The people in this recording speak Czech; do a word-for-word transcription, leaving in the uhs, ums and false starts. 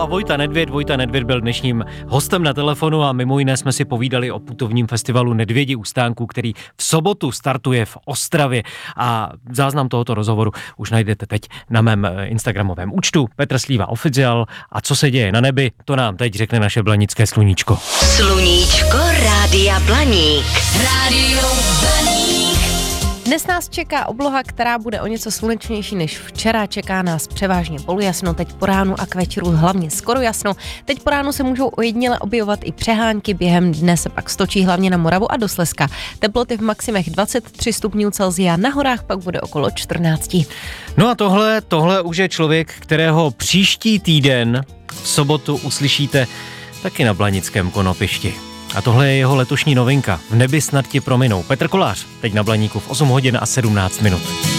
a Vojta Nedvěd. Vojta Nedvěd byl dnešním hostem na telefonu a mimo jiné jsme si povídali o putovním festivalu Nedvědi u stánku, který v sobotu startuje v Ostravě. A záznam tohoto rozhovoru už najdete teď na mém instagramovém účtu Petr Slíva Official. A co se děje na nebi, to nám teď řekne naše blanické sluníčko. Sluníčko Rádia Blaník. Rádio Blaník. Dnes nás čeká obloha, která bude o něco slunečnější než včera. Čeká nás převážně polojasno, teď po ránu a k večeru hlavně skoro jasno. Teď po ránu se můžou ojediněle objevovat i přehánky, během dne se pak stočí hlavně na Moravu a do Slezska. Teploty v maximech dvacet tři stupňů Celsia, na horách pak bude okolo čtrnáct. No a tohle, tohle už je člověk, kterého příští týden v sobotu uslyšíte taky na blanickém konopišti. A tohle je jeho letošní novinka. V nebi snad ti prominou. Petr Kolář, teď na Blaníku v osm hodin a sedmnáct minut.